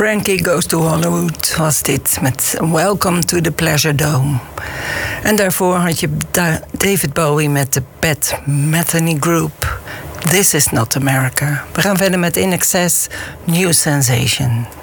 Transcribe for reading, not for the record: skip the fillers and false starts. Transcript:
Frankie Goes to Hollywood was dit met Welcome to the Pleasure Dome. En daarvoor had je David Bowie met de Pat Metheny Group. This is not America. We gaan verder met In Excess, New Sensation.